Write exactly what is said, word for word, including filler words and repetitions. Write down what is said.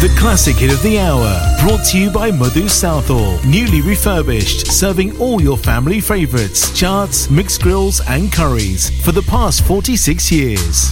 The classic hit of the hour, brought to you by Madhu Southall. Newly refurbished, serving all your family favourites, charts, mixed grills and curries for the past forty-six years.